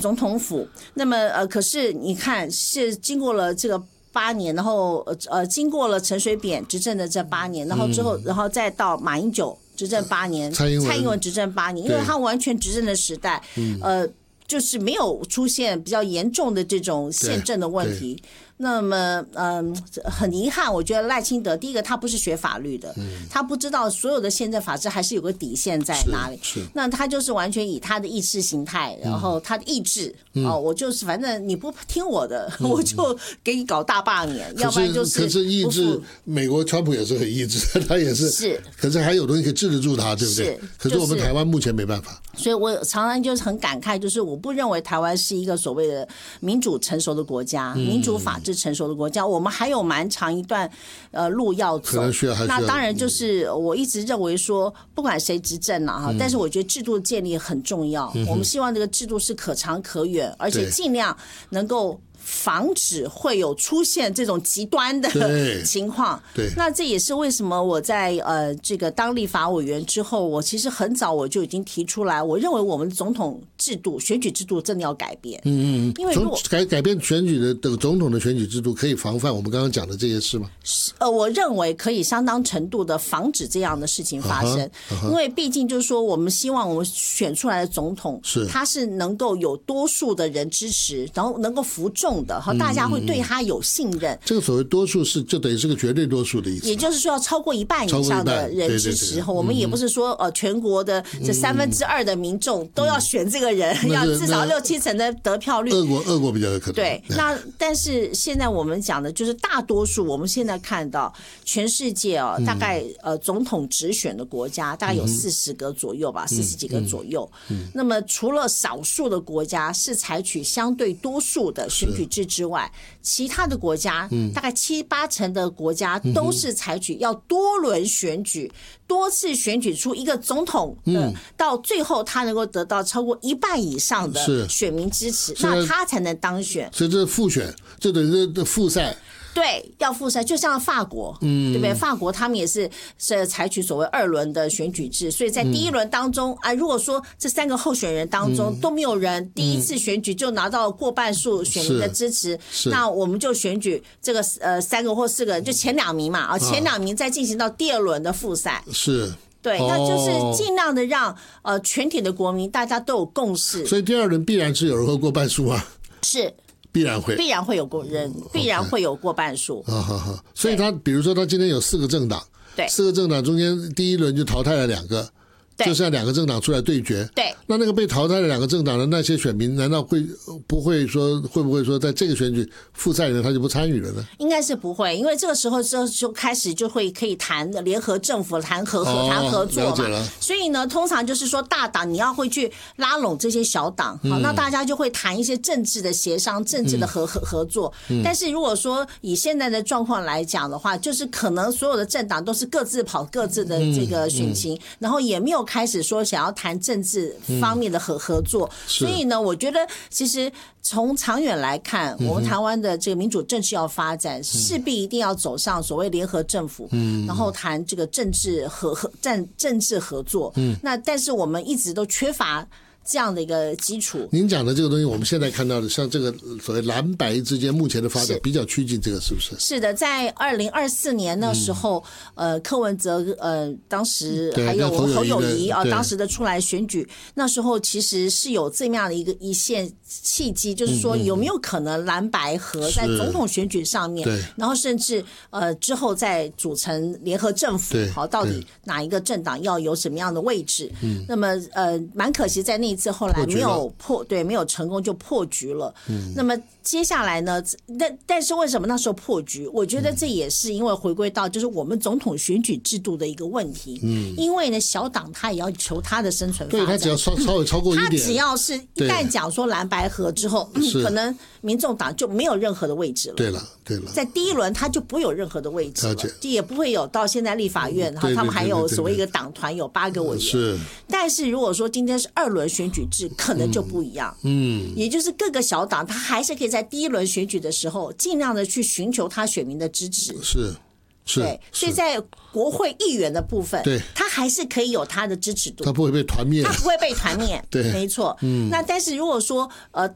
总统府。那么可是你看是经过了这个8年，然后经过了陈水扁执政的这8年，然后之后然后再到马英九执政8年，蔡英文执政8年，因为他完全执政的时代，就是没有出现比较严重的这种宪政的问题。那么很遗憾，我觉得赖清德第一个他不是学法律的，他不知道所有的宪政法制还是有个底线在哪里。那他就是完全以他的意识形态，然后他的意志，我就是反正你不听我的，我就给你搞大罢免，要不然就是可是意志，美国川普也是很意志，他也是，可是还有东西可以治得住他，对不对？可是我们台湾目前没办法。 所以我常常就是很感慨，就是我不认为台湾是一个所谓的民主成熟的国家，民主法治成熟的国家，我们还有蛮长一段路要走。那当然就是我一直认为说，不管谁执政了哈，但是我觉得制度建立很重要。我们希望这个制度是可长可远，而且尽量能够防止会有出现这种极端的情况。 对， 那这也是为什么我在这个当立法委员之后，我其实很早我就已经提出来，我认为我们总统制度、选举制度真的要改变。因为如果改变选举的总统的选举制度，可以防范我们刚刚讲的这些事吗？ 我认为可以相当程度的防止这样的事情发生。因为毕竟就是说，我们希望我们选出来的总统，他是能够有多数的人支持，然后能够服众的，大家会对他有信任。 这个所谓多数是就等于是个绝对多数的意思， 也就是说要超过1半以上的人支持。我们也不是说全国的这2/3的民众都要选这个人，要至少6-7成的得票率。 俄国比较有可能。 对，那但是现在我们讲的就是大多数，我们现在看到全世界大概总统直选的国家大概有40个左右吧，40几个左右。那么除了少数的国家是采取相对多数的选举制之外，其他的国家大概7-8成的国家都是采取要多轮选举，多次选举出一个总统到最后他能够得到超过1半以上的选民支持，那他才能当选。 所以这是复选，这等于是复赛。 对，要复赛，就像法国，对不对？法国他们也是采取所谓2轮的选举制，所以在第1轮当中如果说这3个候选人当中都没有人第一次选举就拿到过半数选民的支持，那我们就选举这个3个或4个人，就前2名嘛，前2名再进行到第2轮的复赛。 是。 对，那就是尽量的让全体的国民大家都有共识。 所以第2轮必然是有人会过半数啊。 是。 必然会有过半数。 所以他比如说他今天有4个政党，对，4个政党中间第1轮就淘汰了2个，就剩下2个政党出来对决。 对， 那个被淘汰的2个政党的那些选民，难道会不会说在这个选举复赛呢他就不参与了呢？ 应该是不会，因为这个时候就开始就会可以谈联合政府，谈合作嘛。所以呢，通常就是说大党你要会去拉拢这些小党，好，那大家就会谈一些政治的协商、政治的合作。但是如果说以现在的状况来讲的话，就是可能所有的政党都是各自跑各自的这个选情，然后也没有开始说想要谈政治方面的合作。所以呢，我觉得其实从长远来看，我们台湾的这个民主政治要发展，势必一定要走上所谓联合政府，然后谈这个政治合作。那但是我们一直都缺乏这样的一个基础。 您讲的这个东西，我们现在看到的，像这个所谓蓝白之间目前的发展比较趋近，这个是不是？ 是的，在2024年那时候，柯文哲当时还有侯友宜当时的出来选举，那时候其实是有这么样的一线契机，就是说有没有可能蓝白合在总统选举上面，然后甚至之后再组成联合政府，好，到底哪一个政党要有什么样的位置？那么蛮可惜在那一次后来没有成功就破局了。那么接下来呢？但是为什么那时候破局？我觉得这也是因为回归到就是我们总统选举制度的一个问题。因为呢，小党他也要求他的生存发展， 对，他只要稍微超过一点， 他只要是一旦讲说蓝白合之后，可能民众党就没有任何的位置了。 对了， 在第1轮他就不会有任何的位置了，就也不会有到现在立法院，然后他们还有所谓一个党团有8个委员。 是， 但是如果说今天是2轮选举制，可能就不一样。也就是各个小党他还是可以在第1轮选举的时候尽量的去寻求他选民的支持。对，所以在国会议员的部分，对，他还是可以有他的支持度， 他不会被团灭， 对，没错。那但是如果说